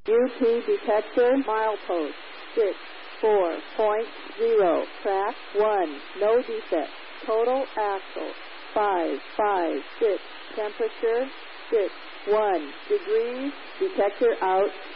UP detector, milepost 64.0, track 1, no defect. Total axle 556, temperature 61 degrees, detector out.